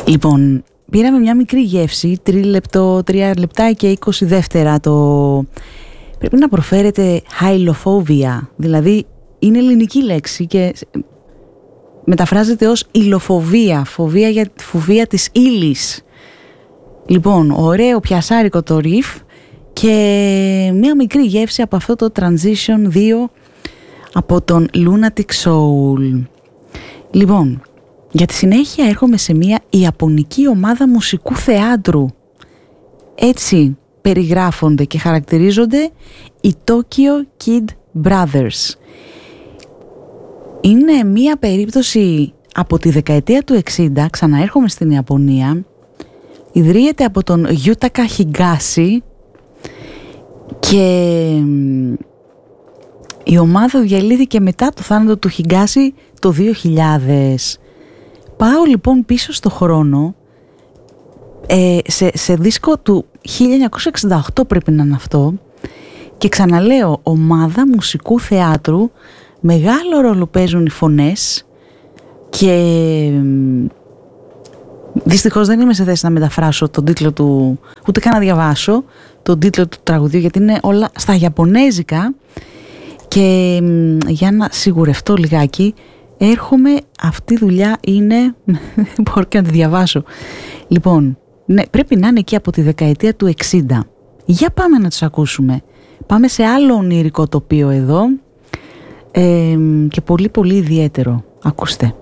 Λοιπόν, πήραμε μια μικρή γεύση, 3 λεπτά και 20 δεύτερα. Πρέπει να προφέρεται χαϊλοφόβια, δηλαδή είναι ελληνική λέξη και μεταφράζεται ως υλοφοβία, φοβία της ύλης. Λοιπόν, ωραίο πιασάρικο το ριφ και μια μικρή γεύση από αυτό το Transition 2 από τον Lunatic Soul. Λοιπόν, για τη συνέχεια έρχομαι σε μια ιαπωνική ομάδα μουσικού θεάτρου. Έτσι περιγράφονται και χαρακτηρίζονται οι Tokyo Kid Brothers. Είναι μια περίπτωση από τη δεκαετία του 60, ξαναέρχομαι στην Ιαπωνία. Ιδρύεται από τον Yutaka Higashi και η ομάδα διαλύθηκε μετά το θάνατο του Higashi το 2000. Πάω λοιπόν πίσω στο χρόνο, σε δίσκο του 1968 πρέπει να είναι αυτό, και ξαναλέω, ομάδα μουσικού θεάτρου, μεγάλο ρόλο παίζουν οι φωνές και δυστυχώς δεν είμαι σε θέση να μεταφράσω τον τίτλο του, ούτε καν να διαβάσω τον τίτλο του τραγουδιού, γιατί είναι όλα στα Ιαπωνέζικα. Και για να σιγουρευτώ λιγάκι, έρχομαι, αυτή η δουλειά είναι, δεν μπορώ και να τη διαβάσω. Λοιπόν, ναι, πρέπει να είναι εκεί από τη δεκαετία του 60. Για πάμε να τους ακούσουμε. Πάμε σε άλλο ονειρικό τοπίο εδώ και πολύ πολύ ιδιαίτερο. Ακούστε.